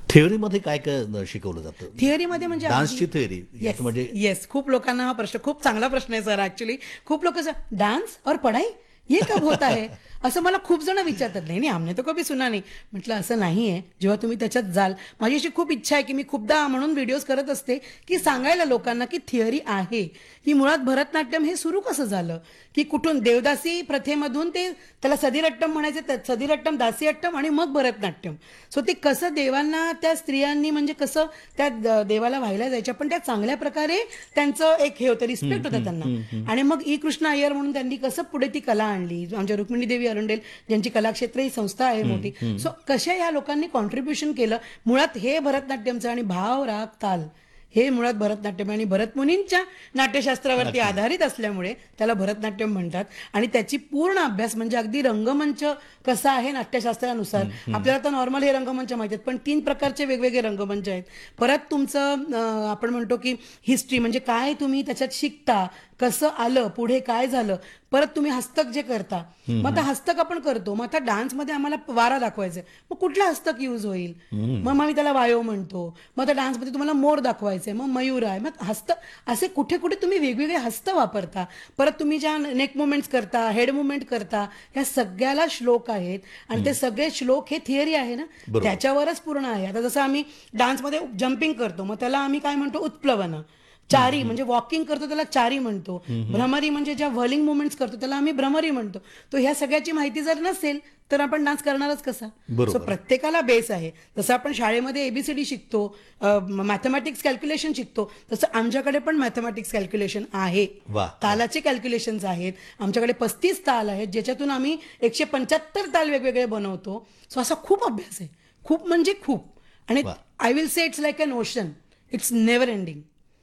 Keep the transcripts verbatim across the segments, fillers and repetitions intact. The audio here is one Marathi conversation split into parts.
थिअरीमध्ये काय काय शिकवलं जातं? थिअरीमध्ये म्हणजे डान्सची थिअरी येस म्हणजे येस खूप लोकांना हा प्रश्न खूप चांगला प्रश्न आहे सर. ऍक्च्युली खूप लोक डान्स और पढ़ाई ये कब होता है असं मला खूप जण विचारतात. नाही नाही आमने तो कभी सुना नाही. म्हटलं असं नाही आहे. जेव्हा तुम्ही त्याच्यात जाल, माझी अशी खूप इच्छा आहे की मी खूपदा म्हणून व्हिडिओज करत असते की सांगायला लोकांना की थिअरी आहे की मुळात भरतनाट्यम हे सुरू कसं झालं, की कुठून देवदासी प्रथेमधून ते त्याला सदीरट्टम म्हणायचे, त्या सदीरट्टम दासीअट्टम आणि मग भरतनाट्यम. सो ते कसं देवांना त्या स्त्रियांनी म्हणजे कसं त्या द- देवाला व्हायला जायच्या, पण त्या चांगल्या प्रकारे त्यांचं एक हे होतं, रिस्पेक्ट होता त्यांना. आणि मग ई कृष्ण अय्यर म्हणून त्यांनी कसं पुढे ती कला आणली. आमच्या रुक्मिणी देवी अरुंडेल ज्यांची कलाक्षेत्र ही संस्था आहे मोठी. सो कशा या लोकांनी कॉन्ट्रीब्युशन केलं. मुळात हे भरतनाट्यमचं आणि भाव राग ताल हे मुळात भरतनाट्यम आणि भरतमुनींच्या नाट्यशास्त्रावरती आधारित असल्यामुळे त्याला भरतनाट्यम म्हणतात. आणि त्याची पूर्ण अभ्यास म्हणजे अगदी रंगमंच कसा आहे नाट्यशास्त्रानुसार. आपल्याला तर नॉर्मल हे रंगमंच माहिती आहेत, पण तीन प्रकारचे वेगवेगळे रंगमंच आहेत. परत तुमचं अं, आपण म्हणतो की हिस्ट्री म्हणजे काय तुम्ही त्याच्यात शिकता, कसं आलं, पुढे काय झालं. परत तुम्ही हस्तक जे करता, मग आता हस्तक आपण करतो, मग आता डान्समध्ये आम्हाला वारा दाखवायचा आहे, मग कुठला हस्तक यूज होईल, मग मग मी त्याला वायो म्हणतो. मग आता डान्समध्ये तुम्हाला मोर दाखवायचंय, मग मयूर आहे. मग हस्त असे कुठे कुठे तुम्ही वेगवेगळे हस्त वापरता. परत तुम्ही ज्या नेक मुवमेंट्स करता, हेड मुवमेंट करता, ह्या सगळ्याला श्लोक आहेत. आणि ते सगळे श्लोक हे थिअरी आहे ना, त्याच्यावरच पूर्ण आहे. आता जसं आम्ही डान्समध्ये जम्पिंग करतो, मग त्याला आम्ही काय म्हणतो, उत्प्लवन. चारी म्हणजे वॉकिंग करतो त्याला चारी म्हणतो. भ्रमरी म्हणजे ज्या व्हर्लिंग मुवमेंट्स करतो त्याला आम्ही भ्रमरी म्हणतो. तो ह्या सगळ्याची माहिती जर नसेल तर आपण डान्स करणारच कसा. सो प्रत्येकाला बेस आहे. जसं आपण शाळेमध्ये एबीसीडी शिकतो, मॅथमॅटिक्स कॅल्क्युलेशन शिकतो, तसं आमच्याकडे पण मॅथमॅटिक्स कॅल्क्युलेशन आहे. तालाचे कॅल्क्युलेशन्स आहेत आमच्याकडे. पस्तीस ताल आहेत ज्याच्यातून आम्ही एकशे पंच्याहत्तर ताल वेगवेगळे बनवतो. सो असा खूप अभ्यास आहे, खूप म्हणजे खूप. आणि I will say it's like an ocean, it's never ending.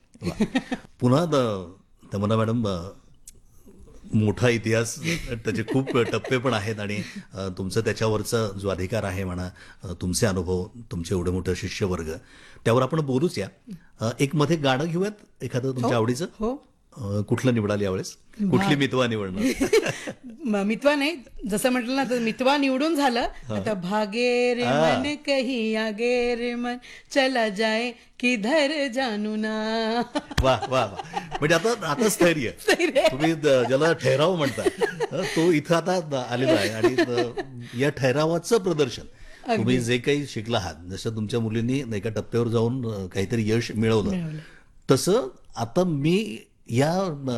पुन्हा तमन्ना मॅडम, मोठा इतिहास, त्याचे खूप टप्पे पण आहेत आणि तुमचं त्याच्यावरचा जो अधिकार आहे म्हणा, तुमचे अनुभव, तुमचे एवढे मोठे शिष्यवर्ग, त्यावर आपण बोलूच या. एक मध्ये गाणं घेऊयात एखादं तुमच्या आवडीचं. हो. कुठलं निवडाल यावेळेस? कुठली मितवा निवडणार? मितवा नाही, जसं म्हटलं ना तर मितवा निवडून झालं. आता भागे रे मन कही आगे रे मन चला जाए किधर जानू ना. वा वा वा. म्हणजे आता आता स्थैर्य तुम्ही ज्याला ठहराव म्हणता तो इथं आता आलेला आहे. आणि या ठहरावाचं प्रदर्शन तुम्ही जे काही शिकला आहात, जसं तुमच्या मुलींनी एका टप्प्यावर जाऊन काहीतरी यश मिळवलं, तसं आता मी या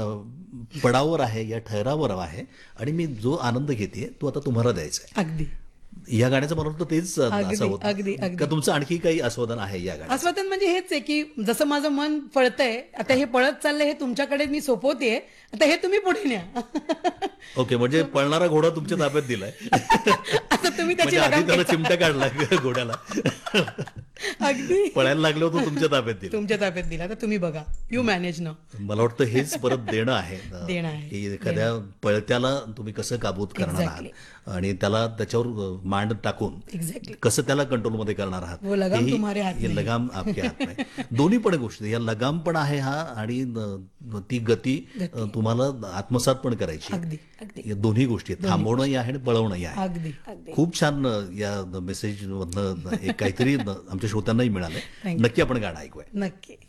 पडावर आहे, या ठहरावर आहे आणि मी जो आनंद घेते तो आता तुम्हाला द्यायचा आहे. अगदी या गाण्याचं मला वाटतं तेच असं होतं. अगदी का तुमचं आणखी काही आस्वादन आहे या गाण्यात? आस्वादन म्हणजे हेच आहे की जसं माझं मन पळतंय आता, हे पळत चाललंय, हे तुमच्याकडे मी सोपवते, आता हे तुम्ही पुढे न्या. ओके, म्हणजे पळणारा घोडा तुमच्या ताब्यात दिलाय. आता तुम्ही त्याची आधी त्याला चिमटा काढला घोड्याला, अगदी पळायला लागलं होतं, तुमच्या ताब्यात दिलं. तुमच्या ताब्यात दिला, आता तुम्ही बघा, यू मॅनेज ना. मला वाटतं हेच परत देणं आहे, देणं आहे की एखाद्या पळत्याला तुम्ही कसं काबूत करणार आहात आणि त्याला त्याच्यावर मांड टाकून एक्झॅक्टली कसं त्याला कंट्रोलमध्ये करणार आहात. वो लगाम तुम्हारे हात हे लगाम आपल्या हात नाही. दोन्ही पण गोष्टी, या लगाम पण आहे हा आणि ती गती तुम्हाला आत्मसात पण करायची. अगदी अगदी या दोन्ही गोष्टी, थांबवणंही आहे आणि पळवणंही आहे. अगदी अगदी खूप छान या मेसेज मधनं एक काहीतरी आमच्या श्रोत्यांनाही मिळालंय. नक्की आपण गाणं ऐकूया. नक्की.